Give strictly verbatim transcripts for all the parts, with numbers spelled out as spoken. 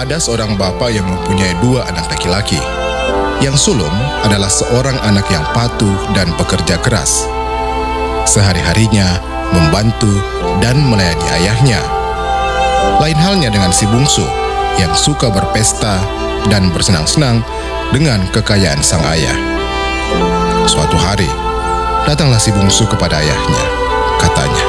Ada seorang bapak yang mempunyai dua anak laki-laki. Yang sulung adalah seorang anak yang patuh dan pekerja keras. Sehari-harinya membantu dan melayani ayahnya. Lain halnya dengan si bungsu yang suka berpesta dan bersenang-senang dengan kekayaan sang ayah. Suatu hari, datanglah si bungsu kepada ayahnya. Katanya,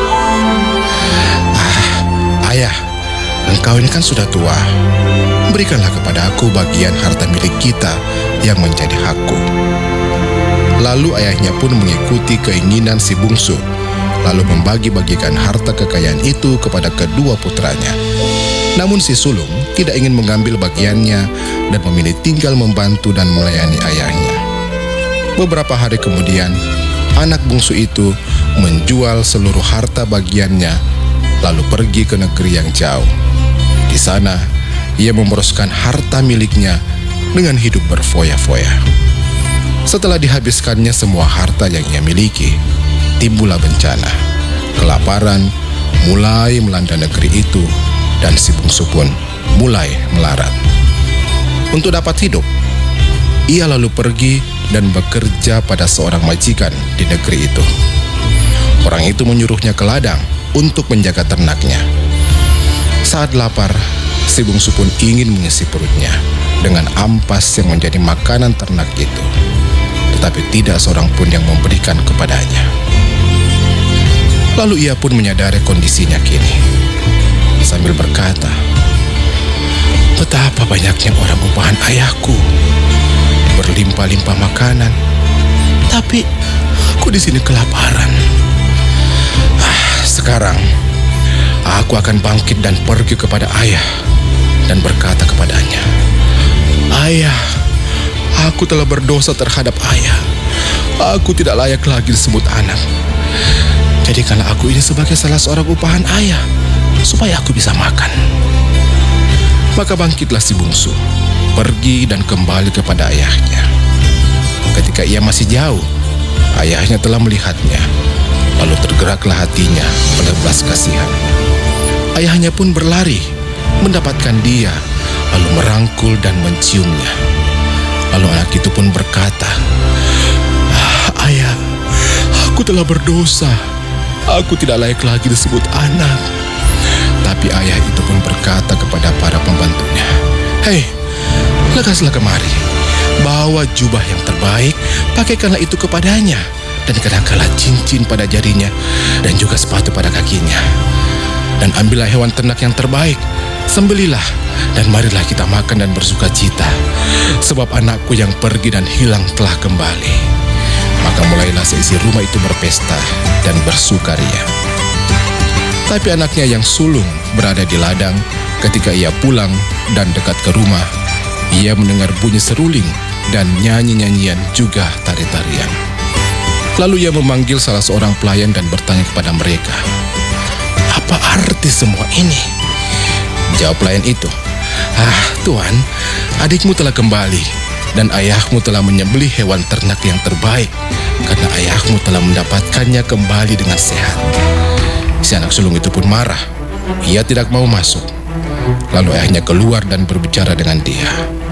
"Ah, ayah, engkau ini kan sudah tua. Berikanlah kepada aku bagian harta milik kita yang menjadi hakku." Lalu ayahnya pun mengikuti keinginan si bungsu, lalu membagi-bagikan harta kekayaan itu kepada kedua putranya. Namun si sulung tidak ingin mengambil bagiannya dan memilih tinggal membantu dan melayani ayahnya. Beberapa hari kemudian, anak bungsu itu menjual seluruh harta bagiannya, lalu pergi ke negeri yang jauh. Di sana, ia memboroskan harta miliknya dengan hidup berfoya-foya. Setelah dihabiskannya semua harta yang ia miliki, timbullah bencana. Kelaparan mulai melanda negeri itu dan si bungsu pun mulai melarat. Untuk dapat hidup, ia lalu pergi dan bekerja pada seorang majikan di negeri itu. Orang itu menyuruhnya ke ladang untuk menjaga ternaknya. Saat lapar, si bungsu pun ingin mengisi perutnya dengan ampas yang menjadi makanan ternak itu. Tetapi tidak seorang pun yang memberikan kepadanya. Lalu ia pun menyadari kondisinya kini. Sambil berkata, "Betapa banyaknya orang upahan ayahku, berlimpah-limpah makanan, tapi aku di sini kelaparan. Ah, sekarang aku akan bangkit dan pergi kepada ayah dan berkata kepadanya, 'Ayah, aku telah berdosa terhadap ayah. Aku tidak layak lagi disebut anak. Jadikanlah aku ini sebagai salah seorang upahan ayah, supaya aku bisa makan.' Maka bangkitlah si bungsu, pergi dan kembali kepada ayahnya. Ketika ia masih jauh, ayahnya telah melihatnya. Lalu tergeraklah hatinya oleh belas kasihan. Ayahnya pun berlari, mendapatkan dia, lalu merangkul dan menciumnya. Lalu anak itu pun berkata, "Ah, ayah, aku telah berdosa. Aku tidak layak lagi disebut anak." Tapi ayah itu pun berkata kepada para pembantunya, "Hei, lekaslah kemari. Bawa jubah yang terbaik, pakaikanlah itu kepadanya, dan kenakanlah cincin pada jarinya, dan juga sepatu pada kakinya. Dan ambillah hewan ternak yang terbaik, sembelilah, dan marilah kita makan dan bersuka cita, sebab anakku yang pergi dan hilang telah kembali." Maka mulailah seisi rumah itu berpesta dan bersukaria. Tapi anaknya yang sulung berada di ladang. Ketika ia pulang dan dekat ke rumah, ia mendengar bunyi seruling dan nyanyi-nyanyian juga tari-tarian. Lalu ia memanggil salah seorang pelayan dan bertanya kepada mereka, "Apa arti semua ini?" Jawab pelayan itu, "Ah, Tuan, adikmu telah kembali dan ayahmu telah menyembelih hewan ternak yang terbaik, karena ayahmu telah mendapatkannya kembali dengan sehat." Si anak sulung itu pun marah. Ia tidak mau masuk. Lalu ayahnya keluar dan berbicara dengan dia.